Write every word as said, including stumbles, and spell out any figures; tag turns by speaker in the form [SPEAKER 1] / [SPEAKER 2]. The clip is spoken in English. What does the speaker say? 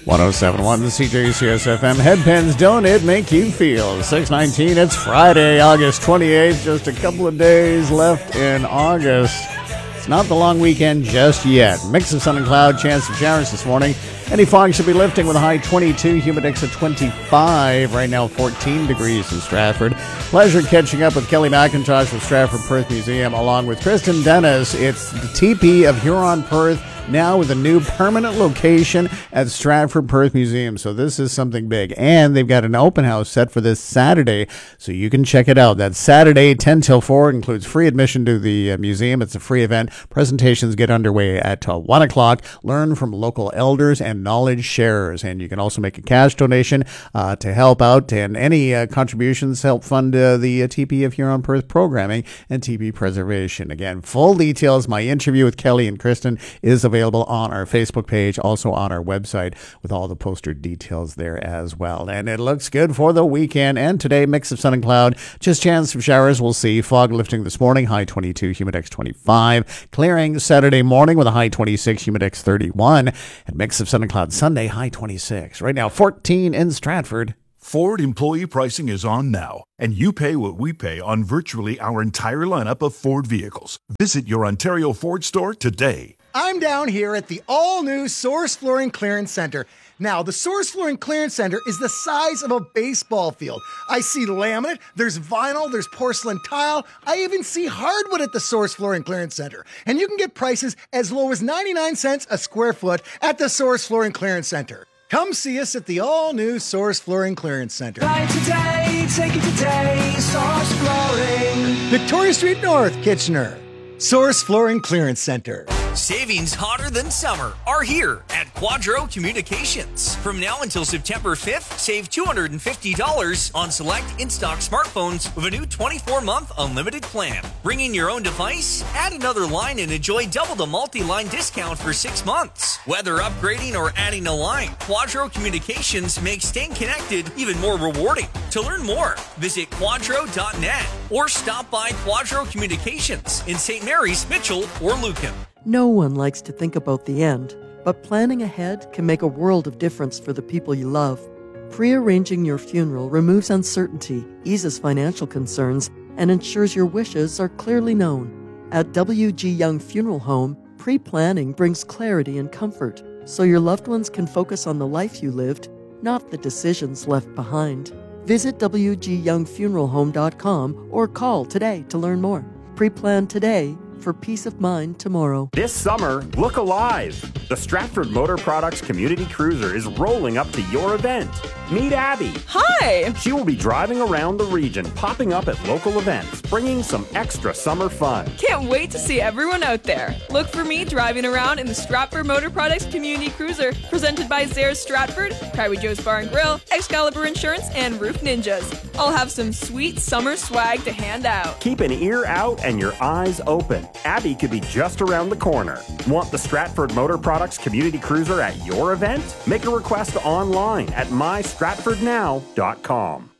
[SPEAKER 1] one oh seven point one, the C J C S F M. Headpins, don't it make you feel? six nineteen, it's Friday, August twenty-eighth. Just a couple of days left in August. It's not the long weekend just yet. Mix of sun and cloud, chance of showers this morning. Any fog should be lifting with a high twenty-two, humidex at twenty-five. Right now, fourteen degrees in Stratford. Pleasure catching up with Kelly McIntosh with Stratford Perth Museum, along with Kristen Dennis. It's the Teepee of Huron Perth, now with a new permanent location at Stratford Perth Museum. So this is something big. And they've got an open house set for this Saturday, so you can check it out. That's Saturday, ten till four. It includes free admission to the uh, museum. It's a free event. Presentations get underway at uh, one o'clock. Learn from local elders and knowledge sharers. And you can also make a cash donation uh, to help out. And any uh, contributions help fund uh, the uh, Teepee of Huron Perth programming and Teepee preservation. Again, full details. My interview with Kelly and Kristen is available available on our Facebook page, also on our website, with all the poster details there as well. And it looks good for the weekend. And today, mix of sun and cloud, just chance of showers. We'll see fog lifting this morning, high twenty-two, humidex twenty-five. Clearing Saturday morning with a high twenty-six, humidex thirty-one. And mix of sun and cloud Sunday, high twenty-six. Right now, fourteen in Stratford.
[SPEAKER 2] Ford employee pricing is on now, and you pay what we pay on virtually our entire lineup of Ford vehicles. Visit your Ontario Ford store today.
[SPEAKER 3] I'm down here at the all-new Source Flooring Clearance Center. Now, the Source Flooring Clearance Center is the size of a baseball field. I see laminate, there's vinyl, there's porcelain tile. I even see hardwood at the Source Flooring Clearance Center. And you can get prices as low as ninety-nine cents a square foot at the Source Flooring Clearance Center. Come see us at the all-new Source Flooring Clearance Center.
[SPEAKER 4] Buy today, take it today, Source Flooring.
[SPEAKER 3] Victoria Street North, Kitchener. Source Flooring Clearance Center.
[SPEAKER 5] Savings hotter than summer are here at Quadro Communications. From now until September fifth, save two hundred fifty dollars on select in-stock smartphones with a new twenty-four month unlimited plan. Bring in your own device, add another line, and enjoy double the multi-line discount for six months. Whether upgrading or adding a line, Quadro Communications makes staying connected even more rewarding. To learn more, visit quadro dot net or stop by Quadro Communications in Saint Mary's, Mitchell, or Lucan.
[SPEAKER 6] No one likes to think about the end, but planning ahead can make a world of difference for the people you love. Pre-arranging your funeral removes uncertainty, eases financial concerns, and ensures your wishes are clearly known. At W G Young Funeral Home, pre-planning brings clarity and comfort, so your loved ones can focus on the life you lived, not the decisions left behind. Visit w g young funeral home dot com or call today to learn more. Pre-plan today for peace of mind tomorrow.
[SPEAKER 7] This summer, look alive. The Stratford Motor Products Community Cruiser is rolling up to your event. Meet Abby.
[SPEAKER 8] Hi.
[SPEAKER 7] She will be driving around the region, popping up at local events, bringing some extra summer fun.
[SPEAKER 8] Can't wait to see everyone out there. Look for me driving around in the Stratford Motor Products Community Cruiser, presented by Zayres Stratford, Private Joe's Bar and Grill, Excalibur Insurance, and Roof Ninjas. I'll have some sweet summer swag to hand out.
[SPEAKER 7] Keep an ear out and your eyes open. Abby could be just around the corner. Want the Stratford Motor Products Community Cruiser at your event? Make a request online at my stratford now dot com.